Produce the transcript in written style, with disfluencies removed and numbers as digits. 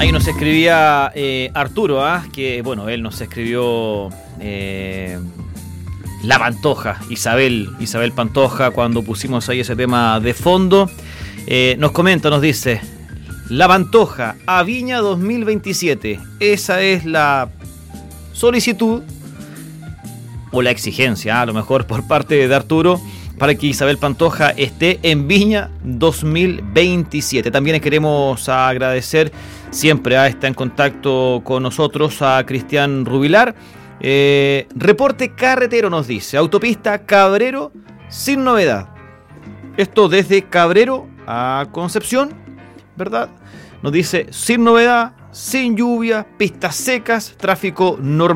Ahí nos escribía Arturo, que bueno, él nos escribió La Pantoja, Isabel Pantoja, cuando pusimos ahí ese tema de fondo. Nos comenta, nos dice: La Pantoja a Viña 2027. Esa es la solicitud o la exigencia, a lo mejor por parte de Arturo, para que Isabel Pantoja esté en Viña 2027. También queremos agradecer, siempre está en contacto con nosotros, a Cristian Rubilar. Reporte carretero, nos dice: autopista Cabrero sin novedad. Esto desde Cabrero a Concepción, ¿verdad? Nos dice: sin novedad, sin lluvia, pistas secas, tráfico normal.